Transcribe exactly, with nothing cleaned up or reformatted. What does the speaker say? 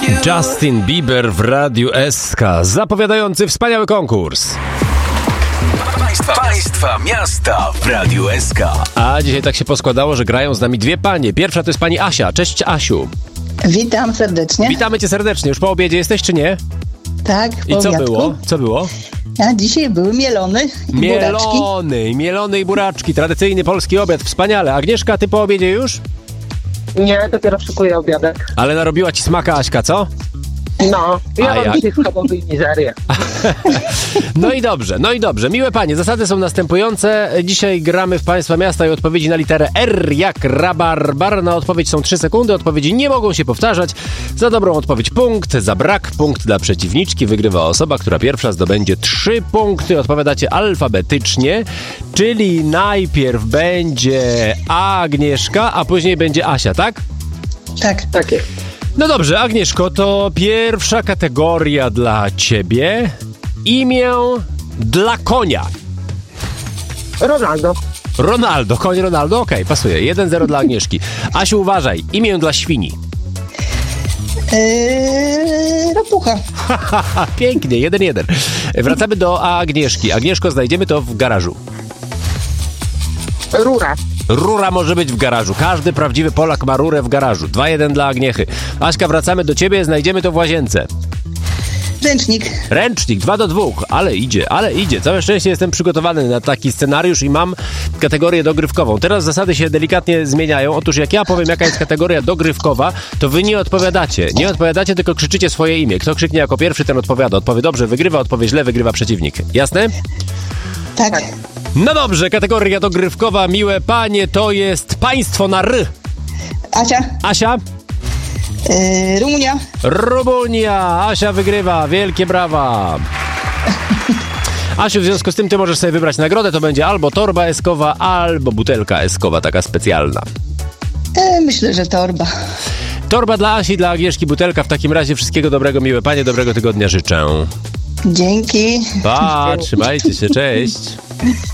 Justin Bieber w Radiu S K, zapowiadający wspaniały konkurs. Państwa, państwa miasta w Radiu S K. A dzisiaj tak się poskładało, że grają z nami dwie panie. Pierwsza to jest pani Asia. Cześć, Asiu. Witam serdecznie. Witamy cię serdecznie. Już po obiedzie jesteś, czy nie? Tak, po I co obiadku. było? Co było? A dzisiaj były mielony i buraczki. Mielony, mielony i buraczki. Tradycyjny polski obiad. Wspaniale. Agnieszka, ty po obiedzie już? Nie, dopiero szykuję obiadek. Ale narobiła ci smaka Aśka, co? No, ja A jak? mam dzisiaj schabowy i mizerię. No i dobrze, no i dobrze. Miłe panie, zasady są następujące. Dzisiaj gramy w państwa miasta i odpowiedzi na literę R jak rabarbar. Na odpowiedź są trzy sekundy, odpowiedzi nie mogą się powtarzać. Za dobrą odpowiedź punkt, za brak punkt dla przeciwniczki. Wygrywa osoba, która pierwsza zdobędzie trzy punkty. Odpowiadacie alfabetycznie, czyli najpierw będzie Agnieszka, a później będzie Asia, tak? Tak. Tak jest. No dobrze, Agnieszko, to pierwsza kategoria dla ciebie. Imię dla konia. Ronaldo. Ronaldo, koń Ronaldo, okej, okay, pasuje. jeden zero dla Agnieszki. Asiu, uważaj, imię dla świni. Eee, ropucha. Pięknie, jeden jeden. Wracamy do Agnieszki. Agnieszko, znajdziemy to w garażu. Rura. Rura może być w garażu. Każdy prawdziwy Polak ma rurę w garażu. dwa jeden dla Agniechy. Aśka, wracamy do ciebie, znajdziemy to w łazience. Ręcznik. Ręcznik, dwa do dwóch, ale idzie, ale idzie. Całe szczęście jestem przygotowany na taki scenariusz i mam kategorię dogrywkową. Teraz zasady się delikatnie zmieniają. Otóż jak ja powiem, jaka jest kategoria dogrywkowa, to wy nie odpowiadacie. Nie odpowiadacie, tylko krzyczycie swoje imię. Kto krzyknie jako pierwszy, ten odpowiada. Odpowie dobrze, wygrywa, odpowie źle, wygrywa przeciwnik. Jasne? Tak. No dobrze, kategoria dogrywkowa, miłe panie, to jest państwo na R. Asia. Asia? Eee, Rumunia. Rumunia. Asia wygrywa. Wielkie brawa. Asiu, w związku z tym ty możesz sobie wybrać nagrodę. To będzie albo torba eskowa, albo butelka eskowa, taka specjalna. Eee, myślę, że torba. Torba dla Asi, dla Agnieszki, butelka. W takim razie wszystkiego dobrego, miłe panie, dobrego tygodnia życzę. Dzięki. Pa, trzymajcie się, cześć.